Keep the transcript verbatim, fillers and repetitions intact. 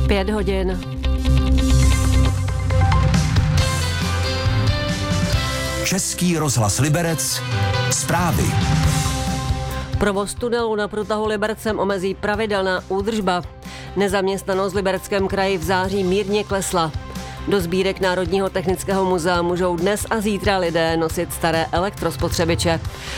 Pět hodin. Český rozhlas Liberec. Zprávy. Provoz tunelu na průtahu Libercem omezí pravidelná údržba. Nezaměstnanost v Libereckém kraji v září mírně klesla. Do sbírek Národního technického muzea můžou dnes a zítra lidé nosit staré elektrospotřebiče.